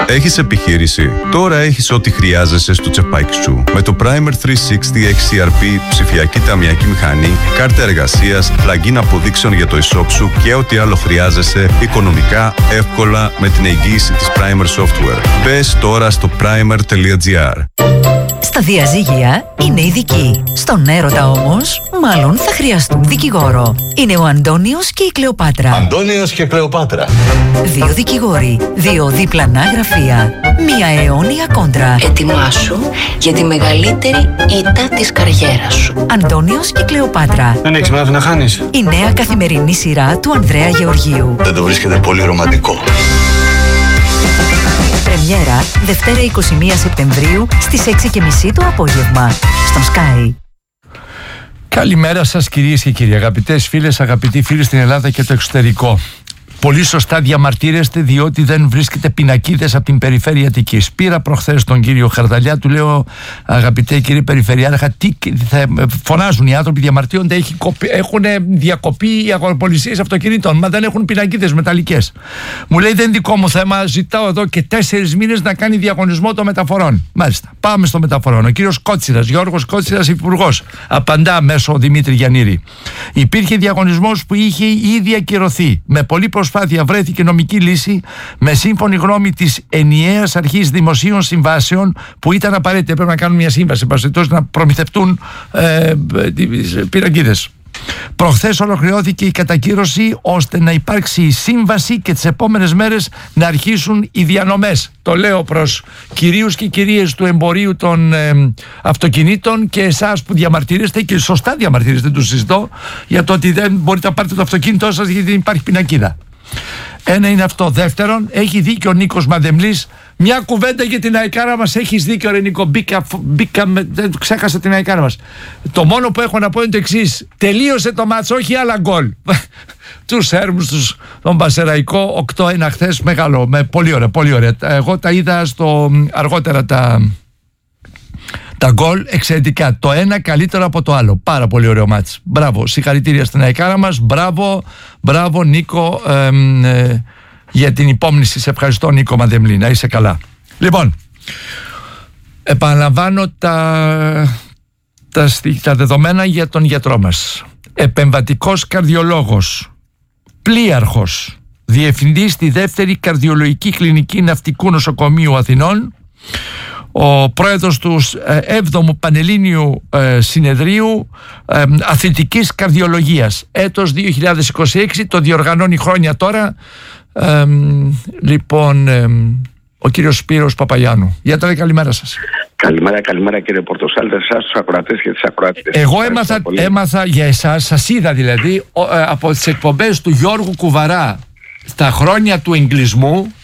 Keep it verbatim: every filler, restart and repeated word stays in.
Έχεις επιχείρηση? Τώρα έχεις ό,τι χρειάζεσαι στο τσεπάκι σου. Με το Primer τριακόσια εξήντα εξ σι αρ πι, ψηφιακή ταμιακή μηχανή, κάρτα εργασίας, plugin αποδείξεων για το e-shop σου και ό,τι άλλο χρειάζεσαι οικονομικά, εύκολα με την εγγύηση της Primer Software. Μπες τώρα στο primer τελεία gr. Στα διαζύγια είναι ειδικοί. Στον έρωτα όμως, μάλλον θα χρειαστούν δικηγόρο. Είναι ο Αντώνιος και η Κλεοπάτρα. Αντώνιος και Κλεοπάτρα. Δύο δικηγόροι, δύο διπλανά γραφεία, μία αιώνια κόντρα. Ετοιμάσου για τη μεγαλύτερη ήττα της καριέρας σου. Αντώνιος και Κλεοπάτρα. Δεν έχεις μάθει να χάνεις. Η νέα καθημερινή σειρά του Ανδρέα Γεωργίου. Δεν το βρίσκεται πολύ ρομαντικό? Πρεμιέρα Δευτέρα είκοσι μία Σεπτεμβρίου στις έξι και μισή το απόγευμα στον Sky. Καλημέρα σας κυρίες και κύριοι, αγαπητές φίλες, αγαπητοί φίλοι στην Ελλάδα και το εξωτερικό. Πολύ σωστά διαμαρτύρεστε διότι δεν βρίσκεται πινακίδες από την περιφέρεια Αττικής. Πήρα προχθές τον κύριο Χαρδαλιά, του λέω αγαπητέ κύριε Περιφερειάρχα, τι θα φωνάζουν οι άνθρωποι, διαμαρτύρονται, έχουν διακοπεί οι αγοροπολισίες αυτοκινήτων, μα δεν έχουν πινακίδες μεταλλικές. Μου λέει δεν δικό μου θέμα, ζητάω εδώ και τέσσερις μήνες να κάνει διαγωνισμό των μεταφορών. Μάλιστα, πάμε στο μεταφορών. Ο κύριος Κότσιρας, Γιώργος Κότσιρας, υπουργός, απαντά μέσω Δημήτρη Γιαννήρη. Υπήρχε διαγωνισμός που είχε ήδη ακυρωθεί. Με πολύ προσπάθεια βρέθηκε νομική λύση με σύμφωνη γνώμη της ενιαίας αρχής δημοσίων συμβάσεων που ήταν απαραίτητη. Πρέπει να κάνουν μια σύμβαση πασιτός να προμηθευτούν ε, πινακίδες. Προχθές ολοκληρώθηκε η κατακύρωση ώστε να υπάρξει η σύμβαση και τις επόμενες μέρες να αρχίσουν οι διανομές. Το λέω προς κυρίους και κυρίες του εμπορίου των ε, αυτοκινήτων και εσάς που διαμαρτυρήσετε και σωστά διαμαρτυρήσετε, τους συζητώ, για το ότι δεν μπορείτε να πάρετε το αυτοκίνητό σας γιατί δεν υπάρχει πινακίδα. Ένα είναι αυτό. Δεύτερον, έχει δίκιο ο Νίκος Μαδεμλής. Μια κουβέντα για την αεκάρα μας. Έχεις δίκιο ρε Νίκο, μπήκα, μπήκα, δεν ξέχασα την αεκάρα μας. Το μόνο που έχω να πω είναι το εξής. Τελείωσε το μάτσο, όχι άλλα γκολ. Τους Σέρβους, τους, τον Πασεραϊκό, οκτώ ένα χθες, μεγάλο, με, πολύ ωραία, πολύ ωραία. Εγώ τα είδα στο, αργότερα τα... Τα γκολ εξαιρετικά. Το ένα καλύτερο από το άλλο. Πάρα πολύ ωραίο μάτς. Μπράβο. Συγχαρητήρια στην αεκάρα μας. Μπράβο, μπράβο Νίκο ε, ε, για την υπόμνηση. Σε ευχαριστώ Νίκο Μαδεμλή. Να είσαι καλά. Λοιπόν, επαναλαμβάνω τα, τα, τα δεδομένα για τον γιατρό μας. Επεμβατικός καρδιολόγος, πλοίαρχος, διευθυντής στη δεύτερη καρδιολογική κλινική ναυτικού νοσοκομείου Αθηνών, ο πρόεδρος του έβδομου Πανελλήνιου ε, Συνεδρίου ε, Αθλητικής Καρδιολογίας, έτος δύο χιλιάδες είκοσι έξι, το διοργανώνει χρόνια τώρα. Ε, λοιπόν, ε, ο κύριος Σπύρος Παπαγιάννου. Γιατρέ, καλημέρα σας. Καλημέρα, καλημέρα κύριε Πορτοσάλτε, εσάς τους ακροατές και τις ακροατές. Εγώ έμαθα, έμαθα για εσάς, σας είδα δηλαδή, ο, ε, από τις εκπομπές του Γιώργου Κουβαρά στα χρόνια του εγκλισμού,